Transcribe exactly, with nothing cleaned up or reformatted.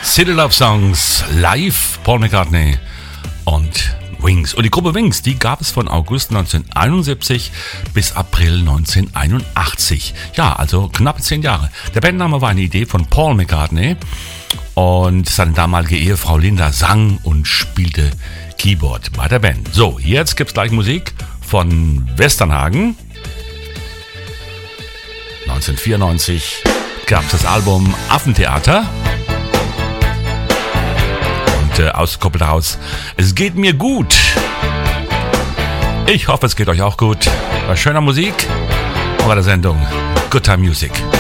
City Love Songs live, Paul McCartney und Wings. Und die Gruppe Wings, die gab es von August neunzehnhunderteinundsiebzig bis April neunzehnhunderteinundachtzig. Ja, also knappe zehn Jahre. Der Bandname war eine Idee von Paul McCartney und seine damalige Ehefrau Linda sang und spielte Keyboard bei der Band. So, jetzt gibt's gleich Musik von Westernhagen. neunzehnhundertvierundneunzig gab es das Album Affentheater. Und äh, ausgekoppelt daraus, es geht mir gut. Ich hoffe, es geht euch auch gut. Bei schöner Musik und bei der Sendung Good Time Music.